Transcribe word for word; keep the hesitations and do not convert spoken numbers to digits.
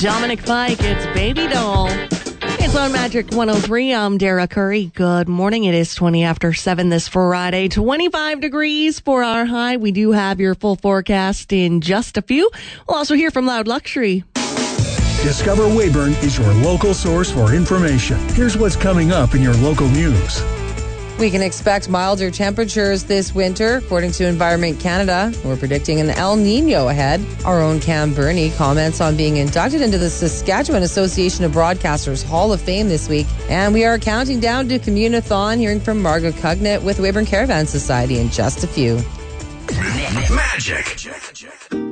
Dominic Fike, it's Baby Doll. It's on Magic one oh three. I'm Dara Curry. Good morning. It is twenty after seven this Friday. twenty-five degrees for our high. We do have your full forecast in just a few. We'll also hear from Loud Luxury. Discover Weyburn is your local source for information. Here's what's coming up in your local news. We can expect milder temperatures this winter, according to Environment Canada. We're predicting an El Nino ahead. Our own Cam Burney comments on being inducted into the Saskatchewan Association of Broadcasters Hall of Fame this week. And we are counting down to Communathon, hearing from Margot Cugnett with Weyburn Caravan Society in just a few. Magic.